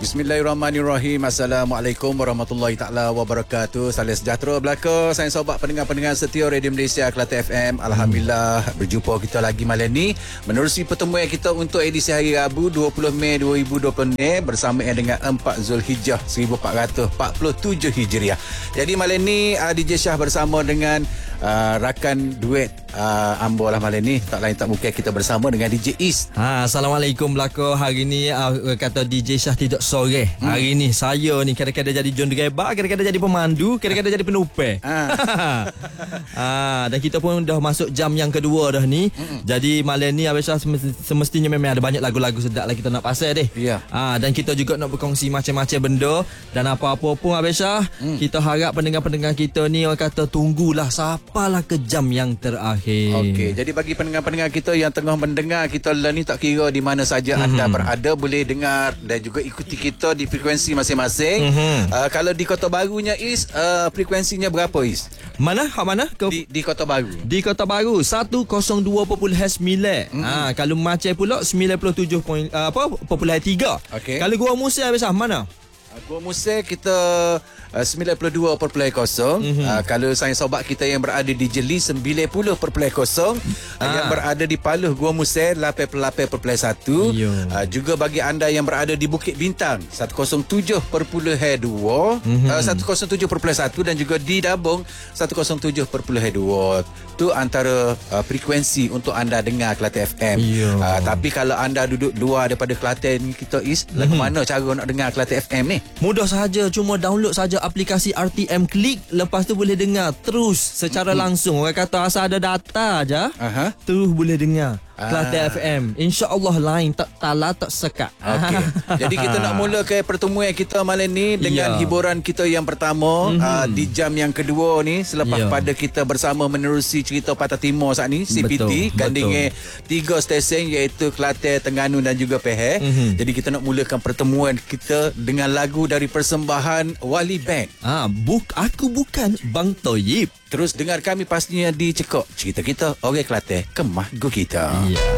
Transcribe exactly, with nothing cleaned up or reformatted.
Bismillahirrahmanirrahim. Assalamualaikum warahmatullahi taala wabarakatuh. Salam sejahtera belaka saya sobat pendengar-pendengar setia Radio Malaysia Kelate F M. Alhamdulillah hmm. berjumpa kita lagi malam ni menerusi pertemuan kita untuk edisi hari Rabu dua puluh Mei dua ribu dua puluh ni bersama dengan empat Zulhijjah seribu empat ratus empat puluh tujuh Hijriah. Jadi malam ni uh, D J Shah bersama dengan uh, rakan duet uh, Ambo lah malam ni, tak lain tak bukan kita bersama dengan D J Is. Ha, Assalamualaikum belaka. Hari ni uh, kata D J Shah tidak sore. Hmm. Hari ni saya ni kadang-kadang jadi John driver, kadang-kadang jadi pemandu, kadang-kadang jadi penumpang. Ha. ha, dan kita pun dah masuk jam yang kedua dah ni. Hmm. Jadi malam ni Abisha semestinya memang ada banyak lagu-lagu sedap lah kita nak pasal deh. Ya. Ha, dan kita juga nak berkongsi macam-macam benda dan apa-apa pun Abisha. Hmm. Kita harap pendengar-pendengar kita ni orang kata tunggulah sapalah ke jam yang terakhir. Okey, jadi bagi pendengar-pendengar kita yang tengah mendengar kita lah ni, tak kira di mana saja mm-hmm. anda berada, boleh dengar dan juga ikuti kita di frekuensi masing-masing. Mm-hmm. Uh, kalau di Kota Barunya Is, uh, frekuensinya berapa Is? Mana? Hak mana? Ke... Di, di Kota Baru. Di Kota Baru seratus dua perpuluhan sembilan. Mm-hmm. Ha, kalau Macai pula sembilan puluh tujuh point, uh, apa? Perpuluhan tiga. Okay. Kalau Gua Musa habis mana? Gua Musa kita uh, sembilan puluh dua perpuluhan kosong. Mm-hmm. Uh, kalau saya sobat kita yang berada di Jeli sembilan puluh perpuluhan kosong. Ah. Uh, yang berada di Paluh Gua Musa lapan puluh lapan perpuluhan satu. Uh, juga bagi anda yang berada di Bukit Bintang seratus tujuh perpuluhan dua. Mm-hmm. uh, seratus tujuh perpuluhan satu dan juga di Dabung seratus tujuh perpuluhan dua. Tu antara uh, frekuensi untuk anda dengar Kelate F M. Uh, tapi kalau anda duduk luar daripada Kelantan kita Is, mm-hmm. lah ke mana cara nak dengar Kelate F M ni? Mudah sahaja, cuma download saja aplikasi R T M Klik, lepas tu boleh dengar terus secara mm-hmm. langsung. Orang kata asal ada data aja, uh-huh. terus boleh dengar Kelate ah. F M. InsyaAllah lain tak tala tak sekat. Okey. Jadi kita nak mula ke pertemuan kita malam ni dengan yeah. hiburan kita yang pertama mm-hmm. uh, di jam yang kedua ni selepas yeah. pada kita bersama menerusi cerita Patah Timur saat ni C P T gandingan tiga stesen iaitu Kelate, Terengganu dan juga Pahang. Mm-hmm. Jadi kita nak mulakan pertemuan kita dengan lagu dari persembahan Wali Band. Ah, buk aku bukan Bang Toyib. Terus dengar kami pastinya di Cekok Cerita Kita Orang Kelate Kemah Go Kita. Yeah.